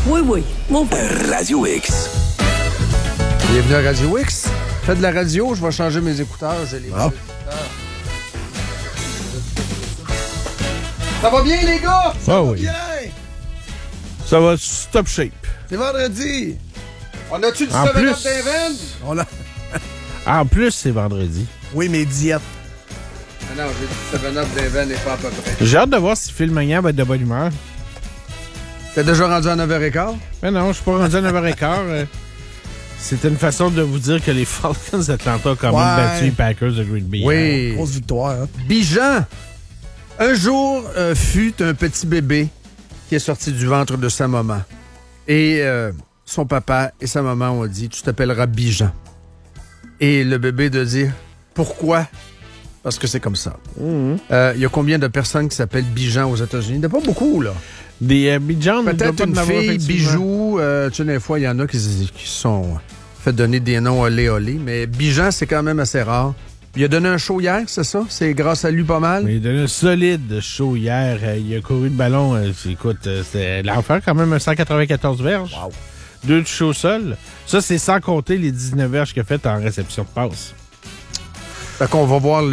Oui, mon frère. Radio X. Bienvenue à Radio X. Faites de la radio, je vais changer mes écouteurs. J'ai les écouteurs. Ça va bien, les gars? Ah oui. Bien. Ça va top shape. C'est vendredi. On a-tu du En 7-Up plus- d'Inven? On a... En plus, c'est vendredi. Oui, mais diète. Ah non, j'ai du 7-Up d'Inven et pas à peu près. J'ai hâte de voir si Phil Magnan va être de bonne humeur. T'es déjà rendu à 9h15? Mais non, je suis pas rendu à 9h15. C'était une façon de vous dire que les Falcons d'Atlanta ont quand même battu les Packers de Green Bay. Oui. Grosse victoire, hein? Bijan, un jour fut un petit bébé qui est sorti du ventre de sa maman. Et son papa et sa maman ont dit « Tu t'appelleras Bijan ». Et le bébé de dire « Pourquoi? » Parce que c'est comme ça. Il y a combien de personnes qui s'appellent Bijan aux États-Unis? Il n'y en a pas beaucoup, là. Des Bijan, Peut-être une fille, Bijou. Tu sais, des fois, il y en a qui sont fait donner des noms olé. Mais Bijan, c'est quand même assez rare. Il a donné un show hier, c'est ça? C'est grâce à lui pas mal? Mais il a donné un solide show hier. Il a couru le ballon. Écoute, c'était l'enfer quand même, 194 verges. Wow. 2 touches au sol. Ça, c'est sans compter les 19 verges qu'il a faites en réception de passe. Fait qu'on va voir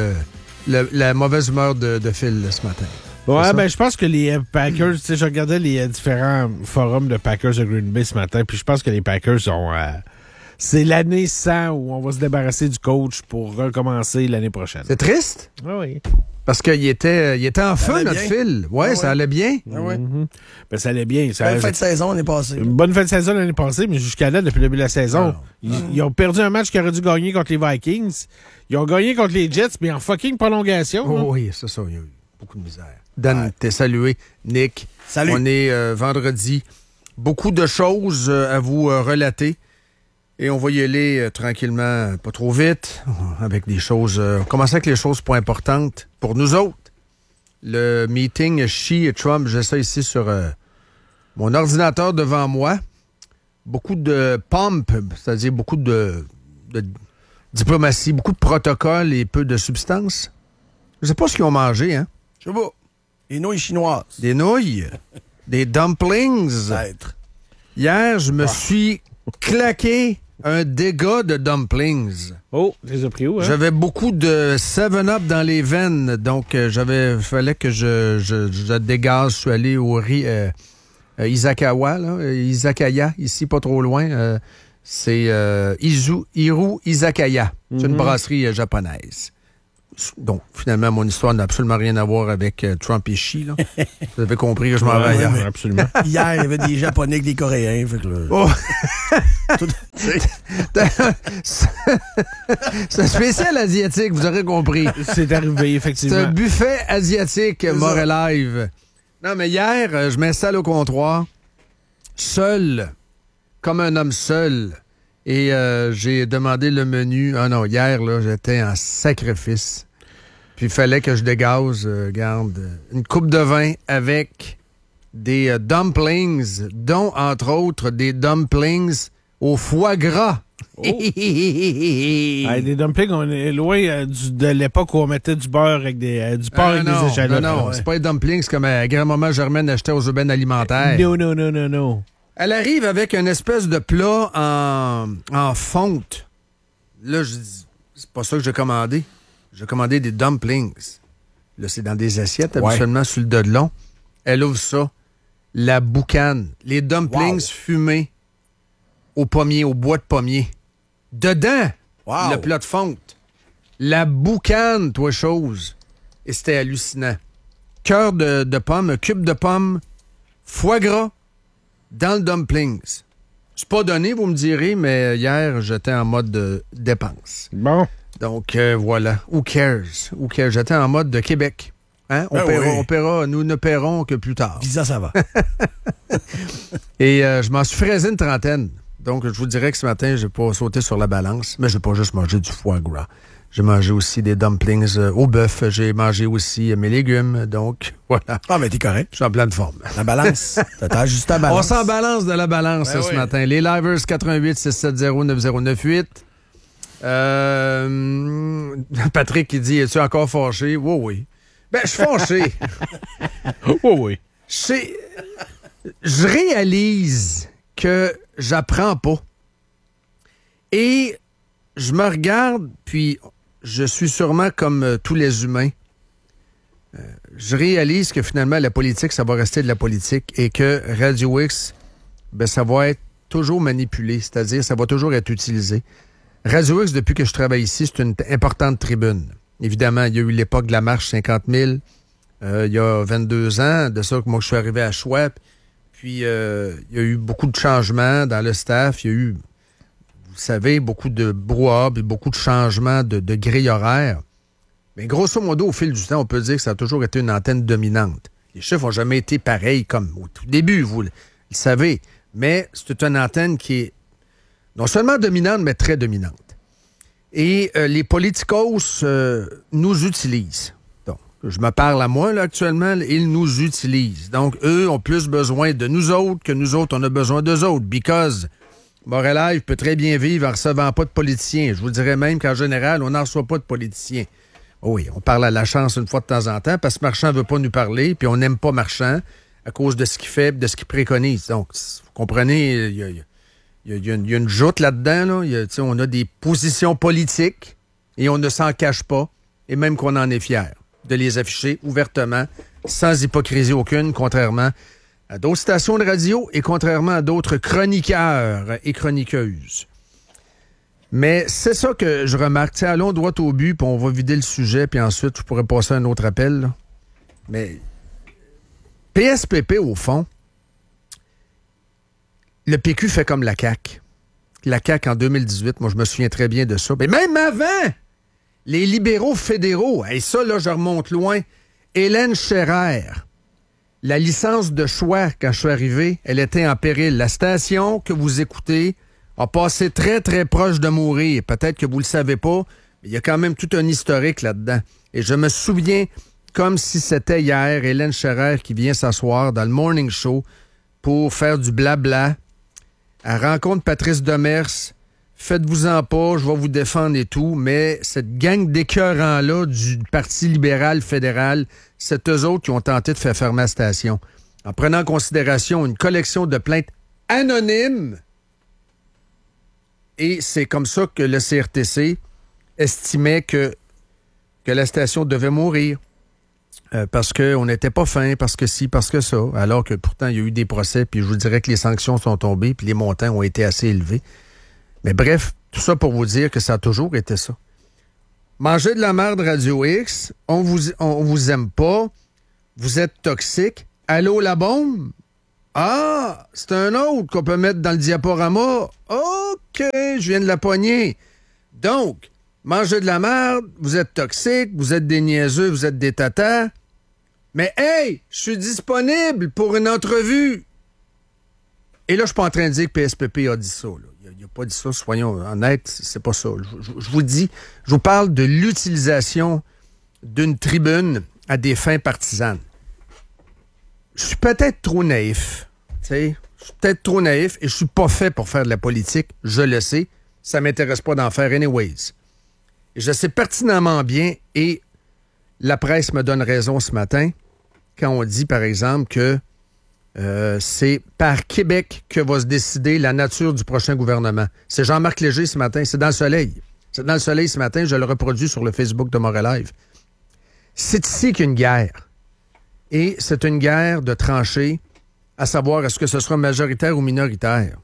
la mauvaise humeur de Phil ce matin. Ouais, ben je pense que les Packers, tu sais, je regardais les différents forums de Packers de Green Bay ce matin, puis je pense que les Packers ont... c'est l'année 100 où on va se débarrasser du coach pour recommencer l'année prochaine. C'est triste? Oui. Parce qu'il était en feu, allait notre bien. Phil. Ouais, Ah ça ouais. allait bien. Ah ouais. Ben, ça allait bien. Ça, Belle fin de saison, on est passé. une bonne fin de saison l'année passée, mais jusqu'à là, depuis le début de la saison, Ah. ils ont perdu un match qu'ils auraient dû gagner contre les Vikings. Ils ont gagné contre les Jets, mais en fucking prolongation. Oh, là. oui, c'est ça. Il y a eu beaucoup de misère. Dan, t'es salué. Nick, Salut. on est vendredi. Beaucoup de choses à vous relater. Et on va y aller tranquillement, pas trop vite, avec des choses... on commence avec les choses pas importantes pour nous autres. Le meeting Xi et Trump, j'ai ça ici sur mon ordinateur devant moi. Beaucoup de pompe, c'est-à-dire beaucoup de diplomatie, beaucoup de protocoles et peu de substance. Je sais pas ce qu'ils ont mangé, hein? Je sais pas. Les nouilles chinoises. Des nouilles, des dumplings. Peut-être. Hier, je me suis claqué un dégât de dumplings. Oh, tu les as pris où, hein? J'avais beaucoup de 7-Up dans les veines, donc fallait que je dégaze. Je suis allé au Izakawa, là, Izakaya, ici pas trop loin. C'est Hiru Izakaya. C'est une brasserie japonaise. Donc, finalement, mon histoire n'a absolument rien à voir avec Trump et Xi. Là. Vous avez compris que je m'en vais ailleurs. Ouais, absolument. Hier, il y avait des Japonais avec des Coréens. Fait que là... Oh. C'est un spécial asiatique, vous aurez compris. C'est arrivé, C'est effectivement. un buffet asiatique, ça. More Live. Non, mais hier, je m'installe au comptoir, seul, comme un homme seul. Et j'ai demandé le menu. Ah non, hier, là, j'étais en sacrifice. Puis il fallait que je dégaze, garde, une coupe de vin avec des dumplings, dont, entre autres, des dumplings au foie gras. Oh. Hey, les dumplings, on est loin de l'époque où on mettait du beurre avec du porc avec des échalotes. Non, Ouais. c'est pas des dumplings, c'est comme grand-maman Germaine achetait aux aubaines alimentaires. Non. Elle arrive avec une espèce de plat en fonte. Là, je dis, c'est pas ça que j'ai commandé. J'ai commandé des dumplings. Là, c'est dans des assiettes, Ouais. habituellement sur le dos de long. Elle ouvre ça. La boucane. Les dumplings fumés au pommier, au bois de pommier. Dedans, Wow. le plat de fonte. La boucane, toi, chose. Et c'était hallucinant. Cœur de pomme, cube de pomme, foie gras, dans le dumplings. C'est pas donné, vous me direz, mais hier, j'étais en mode de dépense. Bon. Donc, voilà. Who cares? J'étais en mode de Québec. Hein? On paiera, nous ne paierons que plus tard. Visa, ça va. Et je m'en suis fraisé une trentaine. Donc, je vous dirais que ce matin, j'ai pas sauté sur la balance, mais j'ai pas juste mangé du foie gras. J'ai mangé aussi des dumplings au bœuf. J'ai mangé aussi mes légumes. Donc, voilà. Ah, mais t'es correct. Je suis en pleine forme. La balance. T'as ajusté la On balance. s'en balance de la balance Ben ce oui. matin. Les Livers 88 670 9098. Patrick qui dit, es-tu encore fâché? Oui. Ben, je suis fâché. Oh oui. je réalise que j'apprends pas. Et je me regarde, puis je suis sûrement comme tous les humains. Je réalise que finalement, la politique, ça va rester de la politique et que Radio X, ben, ça va être toujours manipulé, c'est-à-dire ça va toujours être utilisé. Radio X, depuis que je travaille ici, c'est une importante tribune. Évidemment, il y a eu l'époque de la marche 50 000, il y a 22 ans, de ça que moi je suis arrivé à Choix. Puis, il y a eu beaucoup de changements dans le staff. Il y a eu, vous savez, beaucoup de brouhaha et beaucoup de changements de grille horaire. Mais grosso modo, au fil du temps, on peut dire que ça a toujours été une antenne dominante. Les chiffres n'ont jamais été pareils comme au tout début, vous le savez. Mais c'est une antenne qui est non seulement dominante, mais très dominante. Et les politicos nous utilisent. Donc, je me parle à moi, là, actuellement, ils nous utilisent. Donc, eux ont plus besoin de nous autres que nous autres, on a besoin d'eux autres. Because Montréal peut très bien vivre en recevant pas de politiciens. Je vous dirais même qu'en général, on n'en reçoit pas de politiciens. Oui, on parle à la chance une fois de temps en temps parce que Marchand ne veut pas nous parler, puis on n'aime pas Marchand à cause de ce qu'il fait, de ce qu'il préconise. Donc, vous comprenez, il y a une joute là-dedans. Là. On a des positions politiques et on ne s'en cache pas, et même qu'on en est fier de les afficher ouvertement, sans hypocrisie aucune, contrairement à d'autres stations de radio et contrairement à d'autres chroniqueurs et chroniqueuses. Mais c'est ça que je remarque. T'sais, allons droit au but, puis on va vider le sujet, puis ensuite, je pourrais passer à un autre appel. Là. Mais PSPP, au fond, le PQ fait comme la CAQ. La CAQ, en 2018, moi, je me souviens très bien de ça. Mais même avant, les libéraux fédéraux, et ça, là, je remonte loin, Hélène Scherrer, la licence de Choix, quand je suis arrivé, elle était en péril. La station que vous écoutez a passé très, très proche de mourir. Peut-être que vous le savez pas, mais il y a quand même tout un historique là-dedans. Et je me souviens, comme si c'était hier, Hélène Scherrer qui vient s'asseoir dans le Morning Show pour faire du blabla. Elle rencontre Patrice Demers. Faites-vous-en pas, je vais vous défendre et tout, mais cette gang d'écœurants-là du Parti libéral fédéral, c'est eux autres qui ont tenté de faire fermer la station. En prenant en considération une collection de plaintes anonymes. Et c'est comme ça que le CRTC estimait que la station devait mourir. Parce qu'on n'était pas fin, parce que ci, parce que ça. Alors que pourtant, il y a eu des procès, puis je vous dirais que les sanctions sont tombées, puis les montants ont été assez élevés. Mais bref, tout ça pour vous dire que ça a toujours été ça. Manger de la merde Radio X, on vous aime pas, vous êtes toxique. Allô la bombe? Ah, c'est un autre qu'on peut mettre dans le diaporama. OK, je viens de la pogner. Donc, manger de la merde, vous êtes toxique, vous êtes des niaiseux, vous êtes des tatas. Mais hey, je suis disponible pour une entrevue. Et là, je suis pas en train de dire que PSPP a dit ça. Là. Il n'a pas dit ça, soyons honnêtes, c'est pas ça. Je vous dis, je vous parle de l'utilisation d'une tribune à des fins partisanes. Je suis peut-être trop naïf, tu sais. Je suis peut-être trop naïf et je suis pas fait pour faire de la politique, je le sais. Ça m'intéresse pas d'en faire anyways. Et je sais pertinemment bien, et la presse me donne raison ce matin, quand on dit, par exemple, que c'est par Québec que va se décider la nature du prochain gouvernement. C'est Jean-Marc Léger ce matin, c'est dans le soleil. C'est dans le soleil ce matin, je le reproduis sur le Facebook de Montréal Live. C'est ici qu'il y a une guerre. Et c'est une guerre de tranchées, à savoir est-ce que ce sera majoritaire ou minoritaire.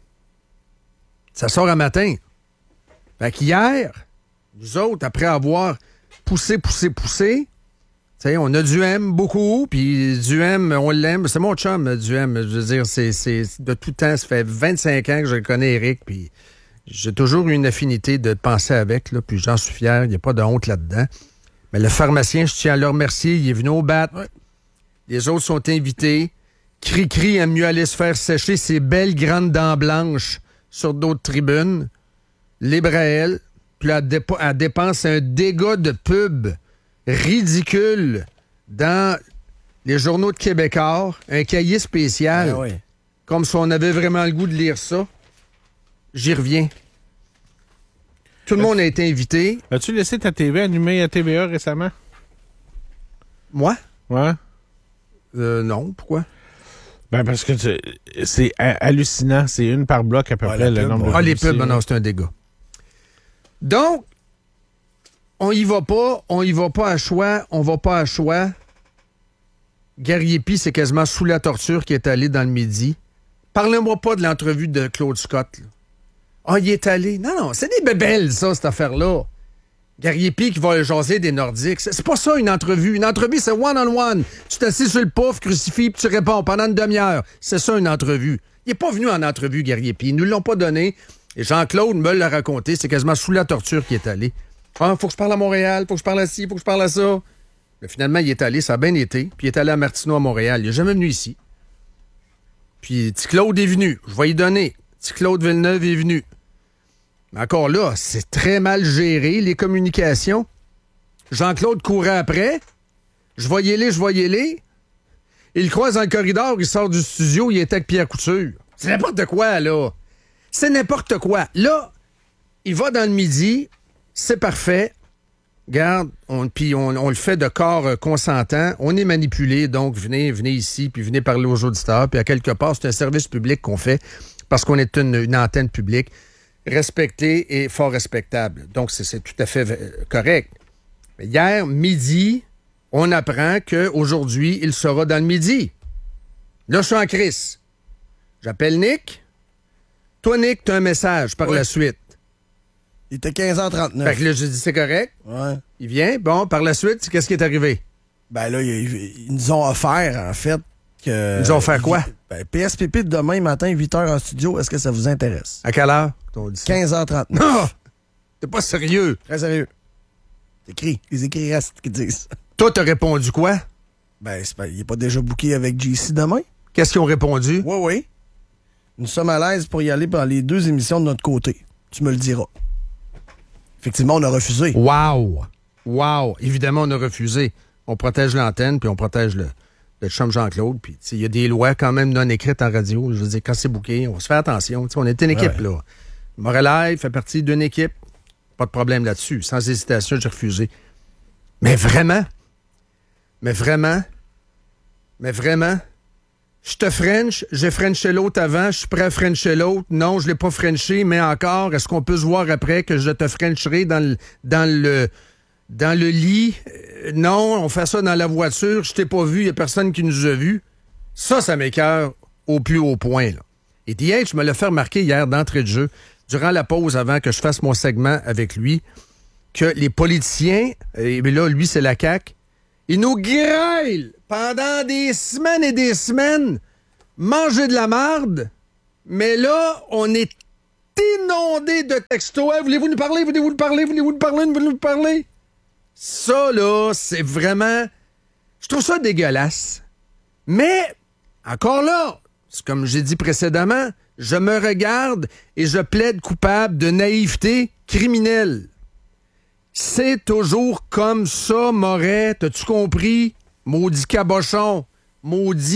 Ça sort un matin. Fait qu'hier, nous autres, après avoir poussé, t'sais, on a du M beaucoup, puis du M, on l'aime. C'est mon chum, du M. Je veux dire, c'est de tout temps. Ça fait 25 ans que je connais Éric, puis j'ai toujours eu une affinité de penser avec, là, puis j'en suis fier. Il n'y a pas de honte là-dedans. Mais le pharmacien, je tiens à le remercier. Il est venu au bat. Ouais. Les autres sont invités. Cri-cri aime mieux aller se faire sécher ses belles grandes dents blanches sur d'autres tribunes. Libre à elle. Puis elle dépense un dégât de pub ridicule dans les journaux de Québécois, un cahier spécial, oui. Comme si on avait vraiment le goût de lire ça. J'y reviens. Tout le monde a été invité. As-tu laissé ta TV allumée à TVA récemment? Moi? Ouais. Non, pourquoi? Ben parce que c'est hallucinant. C'est une par bloc à peu près le nombre de les policiers. pubs, non, c'est un dégât. Donc, on y va pas à choix, on va pas à choix. Gariepi, c'est quasiment sous la torture qui est allé dans le Midi. Parlez-moi pas de l'entrevue de Claude Scott. Il est allé. Non, c'est des bébelles, ça, cette affaire-là. Gariepi qui va jaser des Nordiques. C'est pas ça, une entrevue. Une entrevue, c'est one-on-one. Tu t'assis sur le pouf, crucifix, puis tu réponds pendant une demi-heure. C'est ça, une entrevue. Il n'est pas venu en entrevue, Gariepi. Ils nous l'ont pas donné. Et Jean-Claude me l'a raconté. C'est quasiment sous la torture qu'il est allé. Faut que je parle à Montréal, faut que je parle à ci, faut que je parle à ça. Mais finalement, il est allé, ça a bien été. Puis il est allé à Martineau, à Montréal. Il n'est jamais venu ici. Puis petit Claude est venu. Je vais y donner. Petit Claude Villeneuve est venu. Mais encore là, c'est très mal géré, les communications. Jean-Claude courait après. Je voyais-les. Il le croise dans le corridor, il sort du studio, il était avec Pierre Couture. C'est n'importe quoi, là. C'est n'importe quoi. Là, il va dans le Midi, c'est parfait. Regarde, on le fait de corps consentant. On est manipulé, donc venez ici, puis venez parler aux auditeurs. Puis à quelque part, c'est un service public qu'on fait parce qu'on est une antenne publique respectée et fort respectable. Donc, c'est tout à fait correct. Mais hier, midi, on apprend qu'aujourd'hui, il sera dans le Midi. Là, je suis en crise. J'appelle Nick. Toi, Nick, tu as un message par la suite. Il était 15h39. Fait que là, j'ai dit, c'est correct. Ouais. Il vient. Bon, par la suite, qu'est-ce qui est arrivé? Ben là, ils nous ont offert, en fait, que... Ils nous ont offert quoi? Ben, PSPP de demain matin, 8h en studio. Est-ce que ça vous intéresse? À quelle heure? T'as dit ça? 15h39. Non! T'es pas sérieux. Très sérieux. C'est écrit. Les écrits restent qui disent. Toi, t'as répondu quoi? Ben, il n'est pas déjà booké avec JC demain? Qu'est-ce qu'ils ont répondu? Oui. Nous sommes à l'aise pour y aller dans les 2 émissions de notre côté. Tu me le diras. Effectivement, on a refusé. Wow! Évidemment, on a refusé. On protège l'antenne, puis on protège le chum Jean-Claude. Puis, il y a des lois quand même non écrites en radio. Je veux dire, quand c'est booké, on va se faire attention. T'sais, on est une équipe, là. Morelai fait partie d'une équipe. Pas de problème là-dessus. Sans hésitation, j'ai refusé. Mais vraiment, je te French, j'ai Frenché l'autre avant, je suis prêt à Frencher l'autre. Non, je l'ai pas Frenché, mais encore, est-ce qu'on peut se voir après que je te Frencherai dans le lit? Non, on fait ça dans la voiture, je t'ai pas vu, il y a personne qui nous a vus. Ça m'écoeure au plus haut point, là. Et DH me l'a fait remarquer hier d'entrée de jeu, durant la pause avant que je fasse mon segment avec lui, que les politiciens, et là, lui, c'est la CAQ, ils nous grêlent pendant des semaines et des semaines, manger de la marde, mais là, on est inondé de textos. Hey, voulez-vous nous parler? Ça, là, c'est vraiment... Je trouve ça dégueulasse. Mais, encore là, c'est comme j'ai dit précédemment, je me regarde et je plaide coupable de naïveté criminelle. C'est toujours comme ça, Moret. T'as-tu compris? Maudit cabochon. Je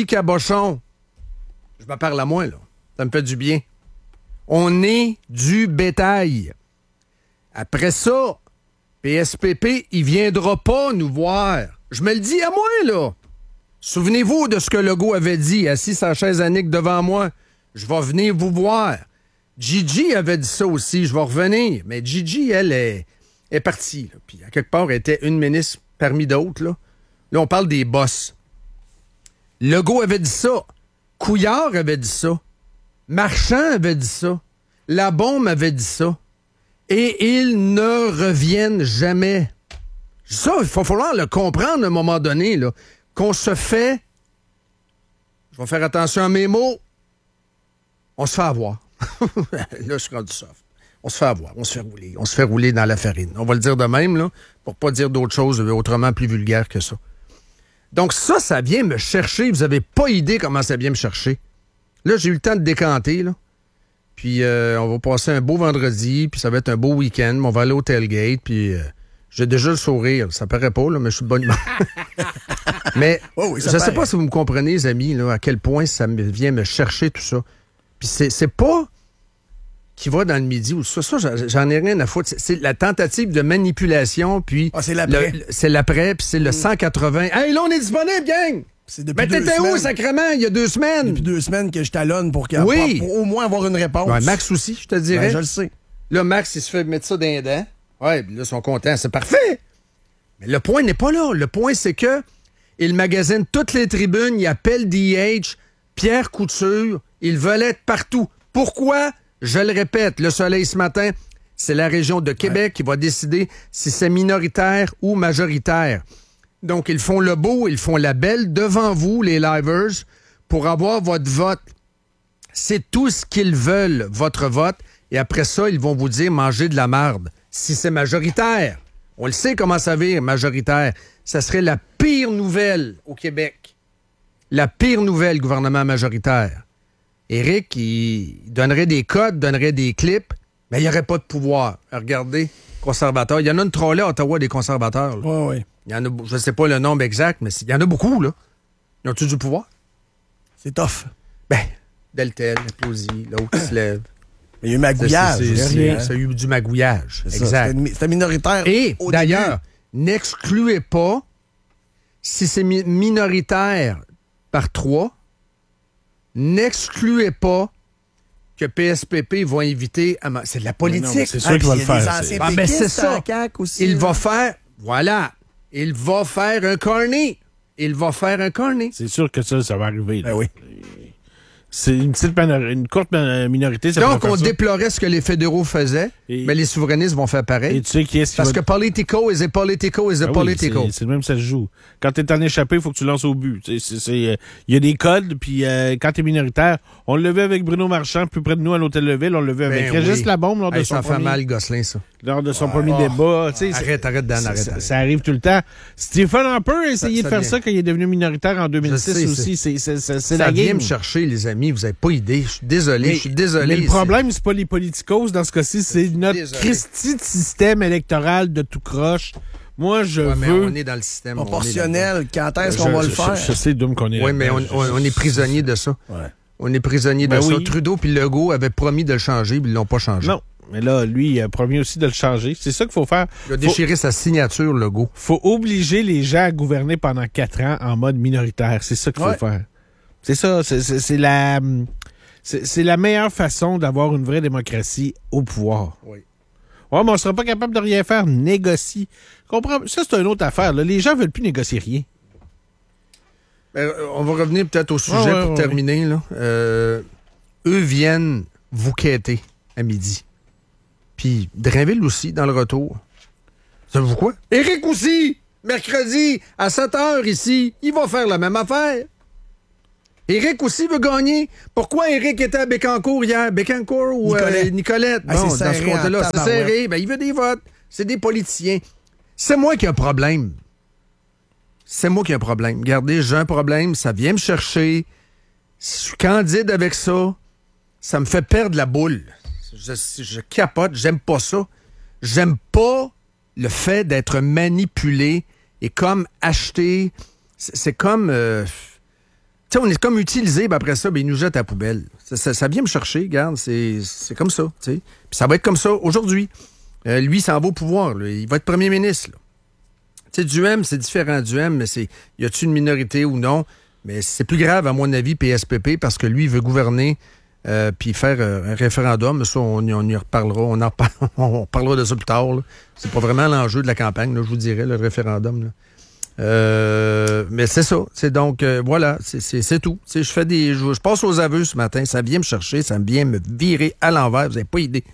me parle à moi, là. Ça me fait du bien. On est du bétail. Après ça, PSPP, il viendra pas nous voir. Je me le dis à moi, là. Souvenez-vous de ce que Legault avait dit, assis sa chaise Annick devant moi. Je vais venir vous voir. Gigi avait dit ça aussi, je vais revenir. Mais Gigi, elle est partie. Là. Puis, à quelque part, elle était une ministre parmi d'autres. Là, on parle des boss. Legault avait dit ça. Couillard avait dit ça. Marchand avait dit ça. Labombe avait dit ça. Et ils ne reviennent jamais. Ça, il va falloir le comprendre à un moment donné, là, qu'on se fait... Je vais faire attention à mes mots. On se fait avoir. Là, je suis rendu soft. On se fait avoir, on se fait rouler. On se fait rouler dans la farine. On va le dire de même, là, pour pas dire d'autre chose autrement plus vulgaire que ça. Donc ça vient me chercher. Vous avez pas idée comment ça vient me chercher. Là, j'ai eu le temps de décanter, là. Puis on va passer un beau vendredi, puis ça va être un beau week-end. On va aller au tailgate, puis j'ai déjà le sourire. Ça paraît pas, là, mais je suis de bonne humeur. Mais je sais pas si vous me comprenez, les amis, là, à quel point ça vient me chercher tout ça. Puis c'est pas... qui va dans le Midi ou ça, j'en ai rien à foutre. C'est la tentative de manipulation, puis... c'est l'après. C'est l'après, puis c'est le 180. Hey, là, on est disponible, gang! C'est depuis Mais t'étais où, sacrément, il y a 2 semaines? Depuis 2 semaines que je talonne pour au moins avoir une réponse. Ouais, Max aussi, je te dirais. Ben, je le sais. Là, Max, il se fait mettre ça dans les dents. Ouais, puis là, ils sont contents. C'est parfait. Mais le point n'est pas là. Le point, c'est que il magasine toutes les tribunes, il appelle DH, Pierre Couture, ils veulent être partout. Pourquoi? Je le répète, le Soleil ce matin, c'est la région de Québec qui va décider si c'est minoritaire ou majoritaire. Donc, ils font le beau, ils font la belle devant vous, les livers, pour avoir votre vote. C'est tout ce qu'ils veulent, votre vote. Et après ça, ils vont vous dire manger de la marde. Si c'est majoritaire, on le sait comment ça vire, majoritaire. Ça serait la pire nouvelle au Québec. La pire nouvelle, gouvernement majoritaire. Éric, il donnerait des codes, donnerait des clips, mais il n'y aurait pas de pouvoir. Regardez, conservateurs. Il y en a une trollée à Ottawa des conservateurs. Oui. Il y en a, je ne sais pas le nombre exact, mais il y en a beaucoup, là. Ils ont-tu du pouvoir? C'est tough. Ben, Deltel, Applaudit, l'autre qui se lève. Il y a eu magouillage. Ça a eu du magouillage. Exact. C'était minoritaire. Et, d'ailleurs, n'excluez pas, si c'est minoritaire par 3, n'excluez pas que PSPP va inviter à... C'est de la politique. Non, c'est sûr qu'il va le faire. C'est ça. Aussi, il va faire... Voilà. Il va faire un cornet. C'est sûr que ça va arriver. Ben oui. C'est une courte minorité. Ça donc, on déplorait ce que les fédéraux faisaient, mais les souverainistes vont faire pareil. Et tu sais qui est-ce qui Parce que Politico is a Politico is a Politico. Oui, c'est le même, ça se joue. Quand t'es en échappé, il faut que tu lances au but. Il y a des codes, puis quand t'es minoritaire, on le levait avec Bruno Marchand, plus près de nous à l'Hôtel Leville, on le levait avec Régis Labombe lors de son premier... Ça fait mal, Gosselin, ça. Lors de son premier débat. Arrête, Dan, arrête. Ça arrive tout le temps. Stephen Harper a essayé de faire ça quand il est devenu minoritaire en 2006 aussi. C'est la game. Ça vient me chercher, les amis. Vous n'avez pas idée. Je suis désolé. Mais le problème, c'est pas les politicos dans ce cas-ci, c'est notre Christie de système électoral de tout croche. Moi, je veux... on est dans le système. Proportionnel. Quand est-ce qu'on va le faire? Je sais, Doom, qu'on est là. Oui, mais on est prisonnier de ça. Ouais. On est prisonnier de ça. Trudeau puis Legault avaient promis de le changer, puis ils l'ont pas changé. Non. Mais là, lui, il a promis aussi de le changer. C'est ça qu'il faut faire. Il a déchiré sa signature, Legault. Faut obliger les gens à gouverner pendant 4 ans en mode minoritaire. C'est ça qu'il faut faire. C'est ça. C'est la meilleure façon d'avoir une vraie démocratie au pouvoir. Oui. Ouais, mais on sera pas capable de rien faire. Négocie. Comprends? Ça, c'est une autre affaire. Là. Les gens veulent plus négocier rien. On va revenir peut-être au sujet pour terminer. Là. Eux viennent vous quêter à midi. Puis Drainville aussi, dans le retour. Savez-vous quoi? Éric aussi, mercredi, à 7h ici, il va faire la même affaire. Éric aussi veut gagner. Pourquoi Éric était à Bécancour hier? Bécancour ou Nicolette? Bon, dans ce côté-là, c'est serré. Ben, il veut des votes. C'est des politiciens. C'est moi qui ai un problème. Regardez, j'ai un problème. Ça vient me chercher. Je suis candide avec ça. Ça me fait perdre la boule. Je capote, j'aime pas ça. J'aime pas le fait d'être manipulé et comme acheté. C'est comme... tu sais, on est comme utilisé, ben après ça, ben, ils nous jettent à la poubelle. Ça vient me chercher, regarde, c'est comme ça. Tu sais. Puis ça va être comme ça aujourd'hui. Lui, ça en va au pouvoir. Là. Il va être premier ministre. Tu sais, Duhem, c'est différent. Duhem, mais y a-t-il une minorité ou non? Mais c'est plus grave, à mon avis, PSPP, parce que lui, il veut gouverner... puis faire un référendum, ça, on y reparlera. On parlera de ça plus tard. Là. C'est pas vraiment l'enjeu de la campagne, là, je vous dirais, le référendum. Là. Mais c'est ça. C'est donc, voilà, c'est tout. Je passe aux aveux ce matin. Ça vient me chercher, ça vient me virer à l'envers. Vous n'avez pas idée.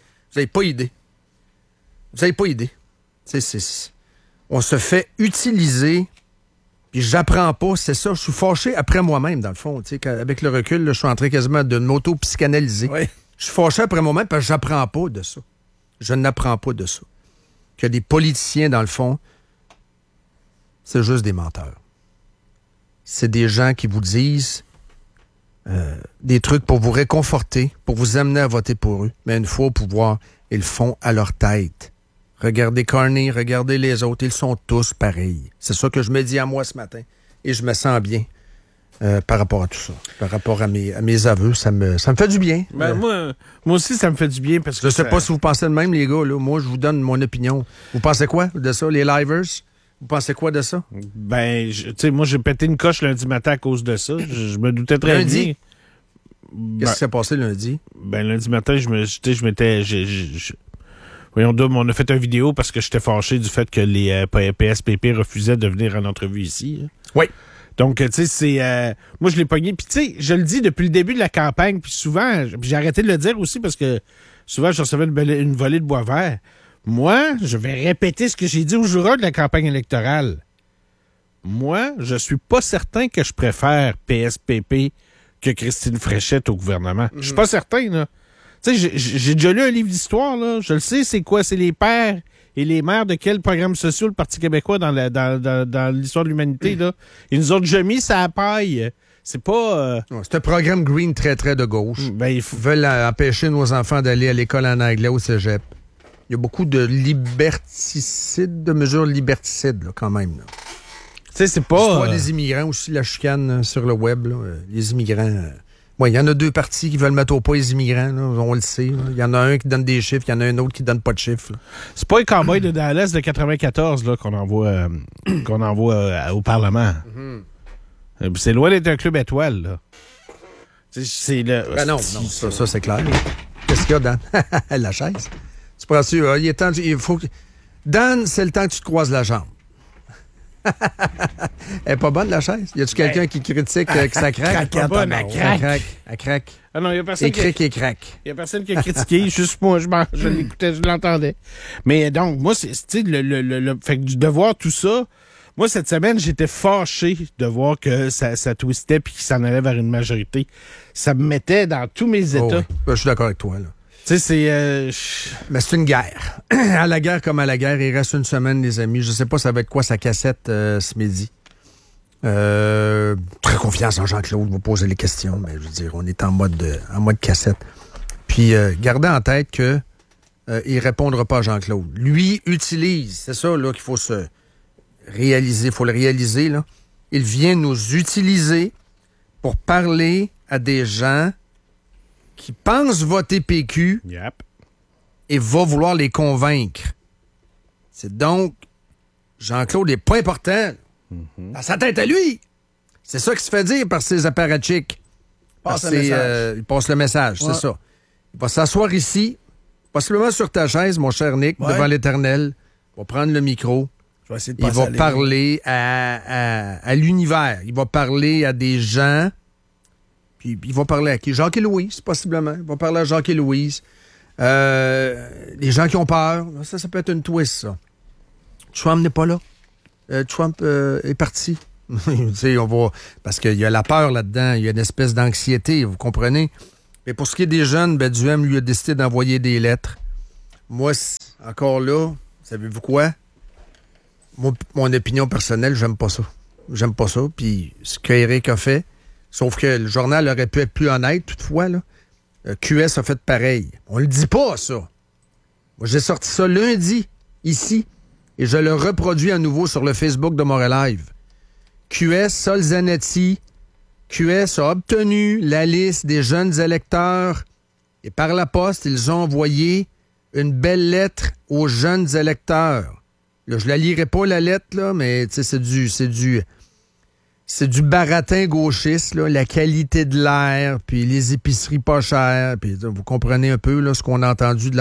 On se fait utiliser... Puis j'apprends pas, c'est ça. Je suis fâché après moi-même, dans le fond. Avec le recul, là, je suis en train quasiment de m'auto-psychanalyser. Oui. Je suis fâché après moi-même parce que j'apprends pas de ça. Je n'apprends pas de ça. Que des politiciens, dans le fond, c'est juste des menteurs. C'est des gens qui vous disent des trucs pour vous réconforter, pour vous amener à voter pour eux. Mais une fois au pouvoir, ils le font à leur tête. Regardez Carney, regardez les autres, ils sont tous pareils. C'est ça que je me dis à moi ce matin. Et je me sens bien par rapport à tout ça. Par rapport à mes aveux, ça me fait du bien. Ben, moi aussi, ça me fait du bien parce que... Je sais pas si vous pensez de même, les gars. Là. Moi, je vous donne mon opinion. Vous pensez quoi de ça, les livers? Vous pensez quoi de ça? Ben, tu sais, moi, j'ai pété une coche lundi matin à cause de ça. Je me doutais très Lundi? bien. Qu'est-ce qui s'est passé lundi? Ben, lundi matin, je m'étais... Voyons, Dom, on a fait une vidéo parce que j'étais fâché du fait que les PSPP refusaient de venir en entrevue ici. Hein. Oui. Donc, tu sais, c'est... moi, je l'ai pogné. Puis, tu sais, je le dis depuis le début de la campagne. Puis souvent, j'ai arrêté de le dire aussi parce que souvent, je recevais une volée de bois vert. Moi, je vais répéter ce que j'ai dit au jour de la campagne électorale. Moi, je suis pas certain que je préfère PSPP que Christine Fréchette au gouvernement. Je suis pas certain, là. Tu sais, j'ai déjà lu un livre d'histoire, là. Je le sais, c'est quoi? C'est les pères et les mères de quel programme social le Parti québécois dans l'histoire de l'humanité, là. Ils nous ont déjà mis ça à paille. C'est pas... C'est un programme green très, très de gauche. Ben, Ils veulent empêcher nos enfants d'aller à l'école en anglais au cégep. Il y a beaucoup de liberticides, de mesures liberticides, là, quand même. Tu sais, c'est pas... L'histoire des immigrants aussi, la chicane sur le web, là, les immigrants... il y en a deux partis qui veulent mettre au pas les immigrants, là, on le sait. Il y en a un qui donne des chiffres, il y en a un autre qui donne pas de chiffres. Là. C'est pas les cowboys de Dallas de 94 là, qu'on envoie au Parlement. Mm-hmm. C'est loin d'être un club étoile, là. C'est le... Ben non, ça c'est clair. Qu'est-ce qu'il y a, Dan? La chaise. Tu prends sûr, il est temps, il faut que... Dan, c'est le temps que tu te croises la jambe. Elle est pas bonne, la chaise? Y a-tu quelqu'un qui critique que ça craque? Pas bonne, elle craque. Elle craque. Ah non, y a personne et craque. Il y a personne qui a critiqué, juste moi, je l'écoutais, je l'entendais. Mais donc, moi, c'est, tu sais, fait que de voir tout ça, moi, cette semaine, j'étais fâché de voir que ça twistait puis qu'il s'en allait vers une majorité. Ça me mettait dans tous mes états. Oui. Je suis d'accord avec toi, là. Tu sais, c'est... Mais c'est une guerre. À la guerre comme à la guerre, il reste une semaine, les amis. Je sais pas ça va être quoi sa cassette ce midi. Très confiance en Jean-Claude, vous poser les questions, mais je veux dire, on est en mode cassette. Puis gardez en tête que il répondra pas à Jean-Claude. Lui utilise, c'est ça là qu'il faut se réaliser, faut le réaliser là. Il vient nous utiliser pour parler à des gens qui pensent voter PQ et va vouloir les convaincre. C'est donc Jean-Claude n'est pas important. Dans sa tête à lui. C'est ça qui se fait dire par ses apparatchiks. Il passe le message, c'est ça. Il va s'asseoir ici, possiblement sur ta chaise, mon cher Nick, devant l'Éternel. Il va prendre le micro. Je vais essayer de il va parler à l'univers. Il va parler à des gens. Puis il va parler à qui? Jacques et Louise, possiblement. Il va parler à Jacques et Louise. Les gens qui ont peur. Ça peut être une twist, ça. Trump n'est pas là. Trump est parti. On va, parce qu'il y a la peur là-dedans. Il y a une espèce d'anxiété, vous comprenez? Mais pour ce qui est des jeunes, Duhem lui a décidé d'envoyer des lettres. Moi, encore là, savez-vous quoi? Mon opinion personnelle, j'aime pas ça. J'aime pas ça. Puis ce qu'Éric a fait, sauf que le journal aurait pu être plus honnête, toutefois, là. QS a fait pareil. On le dit pas, ça. Moi, j'ai sorti ça lundi, ici, et je le reproduis à nouveau sur le Facebook de Montréal Live. QS, Sol Zanetti, QS a obtenu la liste des jeunes électeurs et par la poste, ils ont envoyé une belle lettre aux jeunes électeurs. Là, je la lirai pas, la lettre, là, mais c'est du baratin gauchiste, là, la qualité de l'air, puis les épiceries pas chères, puis vous comprenez un peu là, ce qu'on a entendu de la